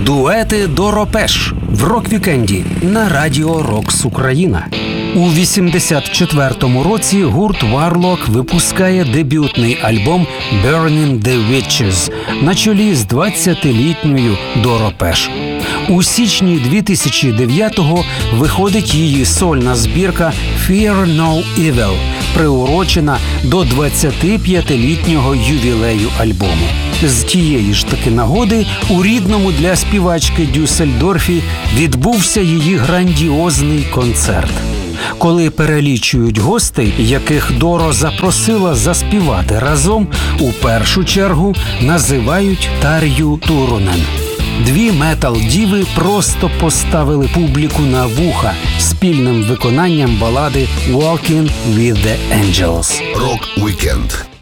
Дуети Доро Пеш в рок-вікенді на радіо Рокс Україна. У 84-му році гурт Warlock випускає дебютний альбом «Burning the Witches» на чолі з 20-літньою Доро Пеш. У січні 2009-го виходить її сольна збірка «Fear No Evil», приурочена до 25-літнього ювілею альбому. З тієї ж таки нагоди у рідному для співачки Дюссельдорфі відбувся її грандіозний концерт. Коли перелічують гостей, яких Доро запросила заспівати разом, у першу чергу називають Тар'ю Туруnen. Дві метал-діви просто поставили публіку на вуха спільним виконанням балади «Walking with the Angels». Рок-вікенд